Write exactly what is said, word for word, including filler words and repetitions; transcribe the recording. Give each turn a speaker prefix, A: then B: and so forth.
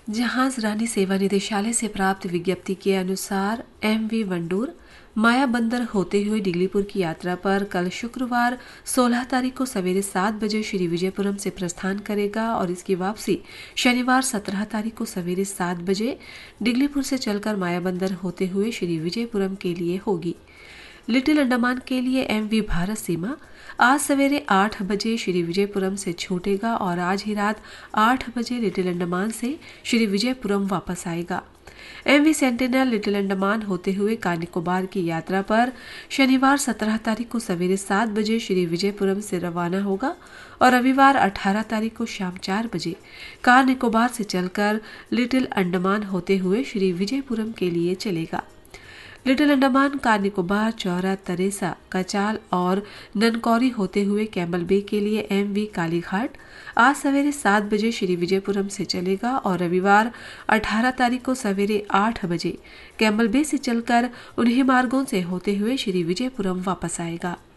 A: जहाज रानी सेवा निदेशालय से प्राप्त विज्ञप्ति के अनुसार एम वी वंडूर माया बंदर होते हुए डिगलीपुर की यात्रा पर कल शुक्रवार सोलह तारीख को सवेरे सात बजे श्री विजयपुरम से प्रस्थान करेगा और इसकी वापसी शनिवार सत्रह तारीख को सवेरे सात बजे डिगलीपुर से चलकर माया बंदर होते हुए श्री विजयपुरम के लिए होगी। लिटिल अंडमान के लिए एम वी भारत सीमा आज सवेरे आठ बजे श्री विजयपुरम से छूटेगा और आज ही रात आठ बजे लिटिल अंडमान से श्री विजयपुरम वापस आएगा। M we sentinel little Andaman होते हुए कार निकोबार की यात्रा पर शनिवार सत्रह तारीख को सवेरे सात बजे श्री विजयपुरम से रवाना होगा और रविवार अठारह तारीख को शाम चार बजे कार निकोबार से चलकर लिटिल अंडमान होते हुए श्री विजयपुरम के लिए चलेगा। लिटिल अंडमान कार निकोबार चौरा तरेसा कचाल और ननकौरी होते हुए कैम्बल बे के लिए एम वी कालीघाट आज सवेरे सात बजे श्री विजयपुरम से चलेगा और रविवार अठारह तारीख को सवेरे आठ बजे कैम्बल बे से चलकर उन्हीं मार्गों से होते हुए श्री विजयपुरम वापस आएगा।